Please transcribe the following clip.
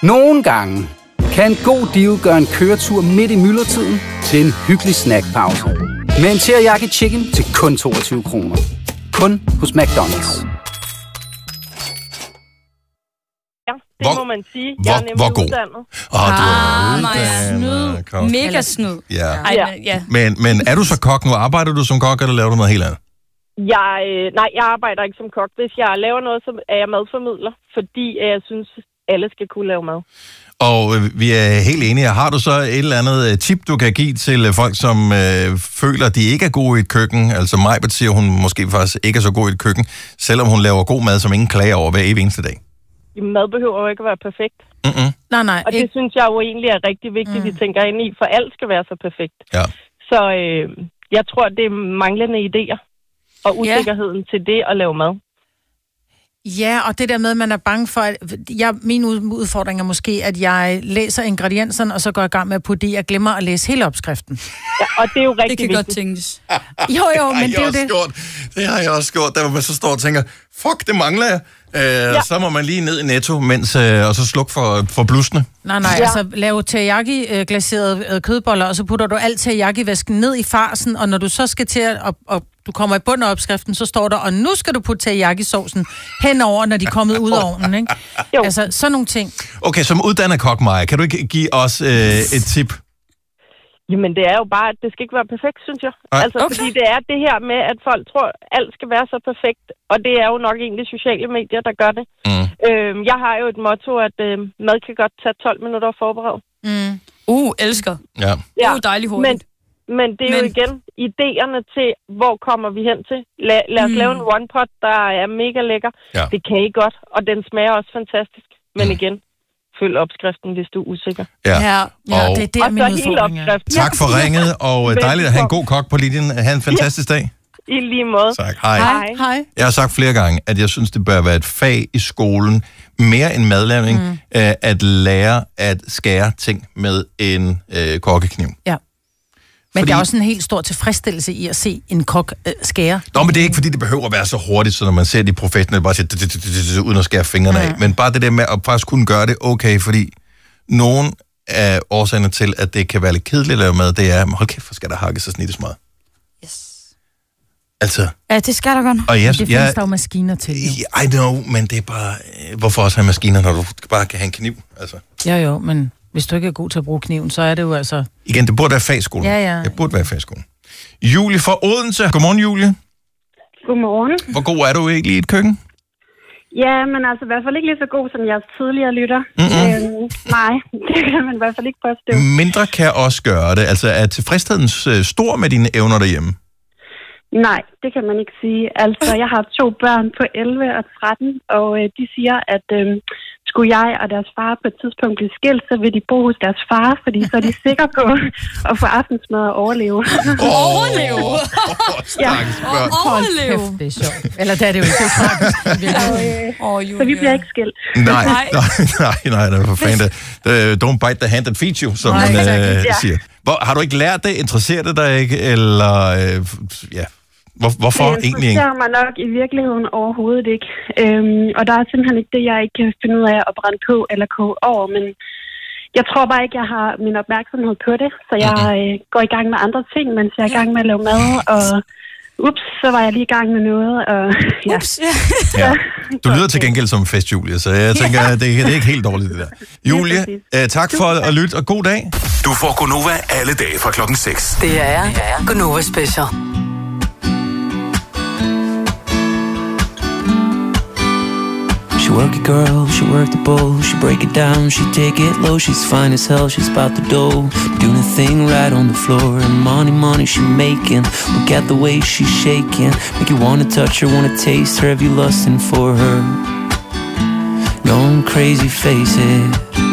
Nogle gange kan en god deal gøre en køretur midt i myldretiden til en hyggelig snackpause. Med en teriyaki chicken til kun 22 kroner. Kun hos McDonald's. Ja, det må man sige. Jeg er nemlig hvor god? uddannet. Du er snyd. Mega snyd. Ja. Ja. Men er du så kok nu? Arbejder du som kok, eller laver du noget helt andet? Jeg arbejder ikke som kok. Hvis jeg laver noget, så er jeg madformidler, fordi jeg synes, alle skal kunne lave mad. Og vi er helt enige. Har du så et eller andet tip, du kan give til folk, som føler, at de ikke er gode i et køkken? Altså Majbert siger, hun måske faktisk ikke er så god i et køkken, selvom hun laver god mad, som ingen klager over hver evig eneste dag. Mad behøver jo ikke at være perfekt. Nej. Og det synes jeg jo egentlig er rigtig vigtigt, vi tænker ind i, for alt skal være så perfekt. Ja. Så jeg tror, det er manglende idéer og usikkerheden til det at lave mad. Ja, og det der med, at man er bange for, at min udfordring er måske, at jeg læser ingredienserne, og så går jeg i gang med at putte det, jeg glemmer at læse hele opskriften. Ja, og det er jo rigtig vigtigt. Det kan godt tænkes. Jo, men det er jo det. Det har jeg også gjort, der man så står og tænker, fuck, det mangler jeg. Så må man lige ned i Netto, og så slukke for blusene. Nej, altså lave teriyaki-glaserede kødboller, og så putter du alt teriyaki-væsken ned i farsen, og når du så skal til at du kommer i bunden af opskriften, så står der, og nu skal du putte teriyaki-sovsen henover, når de er kommet ud af ovnen, ikke? Altså, sådan nogle ting. Okay, som uddannet kok, Maja, kan du ikke give os et tip? Jamen, det er jo bare, at det skal ikke være perfekt, synes jeg. Altså, fordi det er det her med, at folk tror, at alt skal være så perfekt, og det er jo nok egentlig sociale medier, der gør det. Jeg har jo et motto, at mad kan godt tage 12 minutter at forberede. Elsker. Ja. Det er jo dejligt hurtigt. Men det er jo igen idéerne til, hvor kommer vi hen til. Lad os lave en one-pot, der er mega lækker. Ja. Det kan I godt, og den smager også fantastisk. Men igen, følg opskriften, hvis du er usikker. Ja, det er der min udfordring er. Tak for ringet, og dejligt at have en god kok på linjen. Ha' en fantastisk dag. I lige måde. Tak. Hej. Jeg har sagt flere gange, at jeg synes, det bør være et fag i skolen, mere end madlavning, at lære at skære ting med en kokkekniv. Ja. Men der er også en helt stor tilfredsstillelse i at se en kok skære. Nå, men det er ikke, fordi det behøver at være så hurtigt, så når man ser de professionelle bare siger, uden at skære fingrene af. Men bare det der med at faktisk kunne gøre det okay, fordi nogle af årsagerne til, at det kan være lidt kedeligt at lave mad, det er, hold kæft, hvor skal der hakkes og snittes meget. Yes. Altså... Ja, det skal der godt. Og det findes der jo maskiner til. I know, men det er bare... Hvorfor også have maskiner, når du bare kan have en kniv? Altså. Jo, men... Hvis du ikke er god til at bruge kniven, så er det jo altså... Igen, det burde være fagskolen. Ja. Det burde være fagskolen. Julie fra Odense. Godmorgen, Julie. Godmorgen. Hvor god er du egentlig i et køkken? Ja, men altså i hvert fald ikke lige så god som jeres tidligere lytter. Nej, det kan man i hvert fald ikke påstå. Mindre kan også gøre det. Altså er tilfredsheden stor med dine evner derhjemme? Nej, det kan man ikke sige. Altså, jeg har 2 børn på 11 og 13, og de siger, at skulle jeg og deres far på et tidspunkt blive skilt, så vil de bo hos deres far, fordi så er de sikre på at få aftensmad og overleve. Overleve? Overleve? Det er sjovt. Eller det er det jo ikke. Det er tragisk. Så vi bliver ikke skilt. Nej, det er for fanden. Don't bite the hand that feeds you, som man siger. Har du ikke lært det? Interesserer det dig ikke? Eller hvorfor egentlig ikke? Det interesserer mig nok i virkeligheden overhovedet ikke. Og der er simpelthen ikke det, jeg ikke kan finde ud af at brænde på eller koge over. Men jeg tror bare ikke, jeg har min opmærksomhed på det. Så jeg går i gang med andre ting, mens jeg er i gang med at lave mad. Og så var jeg lige i gang med noget. Og, ja. Du lyder til gengæld som en fest, Julie, så jeg tænker, at det er ikke helt dårligt, det der. Julie, tak for at lytte, og god dag. Du får Gonova alle dage fra 6. Det er Gonova Special. She work it, girl, she work the bowl. She break it down, she take it low. She's fine as hell, she's about the dough. Doing a thing right on the floor. And money she making. Look at the way she's shaking. Make you wanna touch her, wanna taste her. Have you lusting for her? Going crazy, face it.